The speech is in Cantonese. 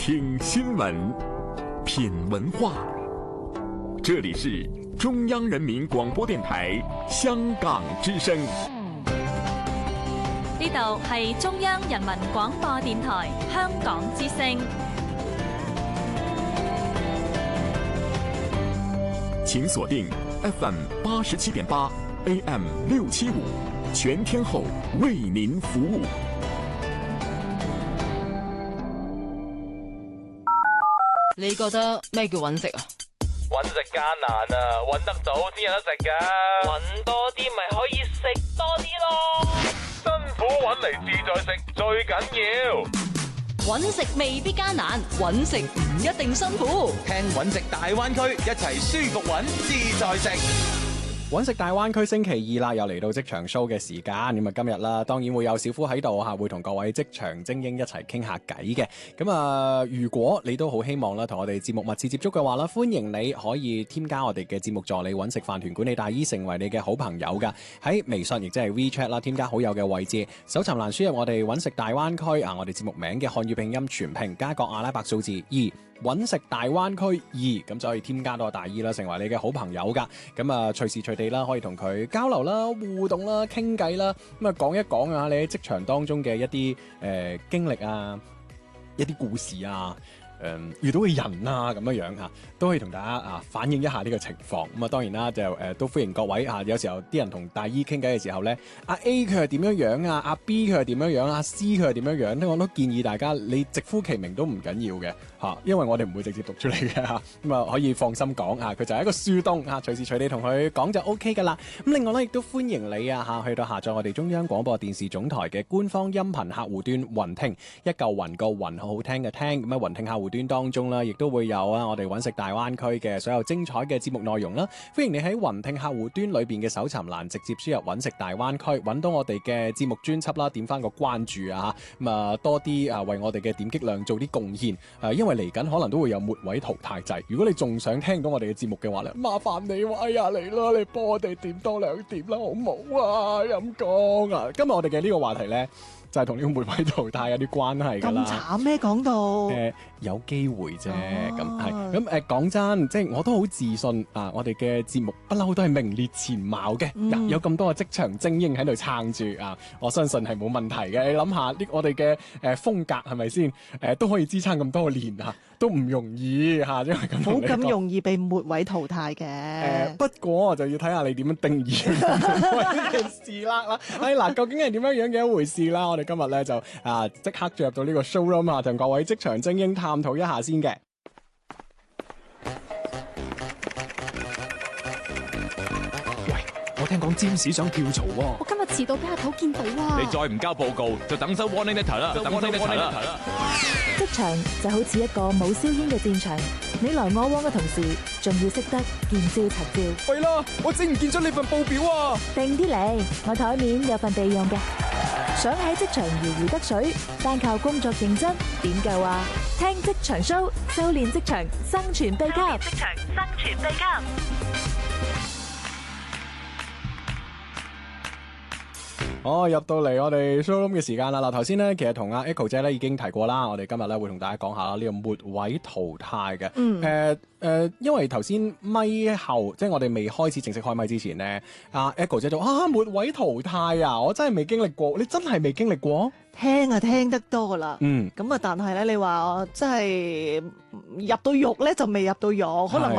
听新闻，品文化。这里是中央人民广播電台香港之聲。 呢度係中央人民廣播電台香港之聲。 請鎖定 FM 87.8 AM 675，全天候為您服務。 你覺得咩叫揾食啊？ 揾食艱難啊，揾得早先有得食噶。揾多啲咪可以食多啲咯。辛苦揾嚟自在食最緊要。 揾食未必艱難，揾食唔一定辛苦。 聽揾食大灣區，一齊舒服揾自在食。 揾食大灣區星期二啦，又嚟到職場 show 嘅時間。咁啊，今日啦，當然會有小夫喺度嚇，會同各位職場精英一齊傾下偈嘅。咁啊，如果你都好希望啦，同我哋節目密切接觸嘅話啦，歡迎你可以添加我哋嘅節目助理揾食飯團管理大姨，成為你嘅好朋友噶。喺微信亦即係 WeChat 啦，添加好友嘅位置，搜尋欄輸入我哋揾食大灣區啊，我哋節目名嘅漢語拼音全拼加個阿拉伯數字2。揾食大灣區2，咁就可以添加到大姨啦，成為你嘅好朋友噶。咁啊，隨時隨地啦，可以同佢交流啦、互動啦、傾偈啦。咁啊，講一講啊，你喺職場當中嘅一啲經歷啊，一啲故事啊。遇到嘅人啊咁樣嚇，都可以同大家反映一下呢個情況。咁啊，當然啦，就都歡迎各位嚇。有時候啲人同大姨傾偈嘅時候咧，阿 A 佢係點樣樣啊，阿 B 佢係點樣樣，阿 C 佢係點樣樣咧，我都建議大家你直呼其名都唔緊要嘅嚇，因為我哋唔會直接讀出嚟嘅嚇。咁啊，可以放心講啊，佢就係一個樹洞嚇，隨時隨地同佢講就 OK 噶啦。咁另外咧，亦都歡迎你啊嚇，去到下載我哋中央廣播電視總台嘅官方音頻客戶端雲聽，一嚿雲個雲，好好聽嘅聽。咁啊，雲聽客戶端當中啦，亦都會有啊我哋揾食大灣區嘅所有精彩嘅節目內容啦。歡迎你喺雲聽客戶端裏邊嘅搜尋欄直接輸入揾食大灣區，揾到我哋嘅節目專輯啦，點翻個關注啊嚇，咁啊多啲啊為我哋嘅點擊量做啲貢獻啊，因為嚟緊可能都會有末位淘汰制。如果你仲想聽到我哋嘅節目嘅話咧，麻煩你哎呀嚟啦，你幫我哋點多2點啦，好唔好啊？陰公啊！今日我哋嘅呢個話題咧，就係同呢個末位淘汰有啲關係㗎啦。 咁慘咩？講到有機會啫，咁係咁講真，即係我都好自信啊！我哋嘅節目不嬲都係名列前茅嘅，有咁多嘅職場精英喺度撐住啊！我相信係冇問題嘅。你諗下我哋嘅風格係咪先？都可以支撐咁多年啊，都唔容易嚇，因為咁冇咁容易被末位淘汰嘅。 不過就要睇下你點樣定義呢件事啦。嗱，究竟係點樣樣嘅一回事啦？我哋今日咧就即刻進入到呢個 showroom 啊，同各位職場精英探討一下先嘅。 喂，我聽講占士想跳槽喎。 我今日遲到俾阿頭見到啊！ 你再唔交報告，就等收 warning letter 啦，等 warning letter 啦。 職場就好似一個冇硝煙嘅戰場，你來我往嘅同時，仲要識得見招拆招。 喂啦，我整唔見咗你份報表啊！ 定啲嚟，我台面有份備用嘅。想喺職場如魚得水，單靠工作認真點夠啊？聽職場 show， 修煉職場生存秘笈。職場生存秘笈。 入到嚟我哋 showroom 嘅時間啦。嗱，頭先咧其實同阿 Echo 姐咧已經提過啦，我哋今日咧會同大家講下呢個末位淘汰嘅。因為頭先咪後，即係我哋未開始正式開咪之前咧，阿 Echo 姐就末位淘汰啊！我真係未經歷過，你真係未經歷過？ 聽啊聽得多啦，咁啊但係咧你話真係入到肉咧就未入到肉，可能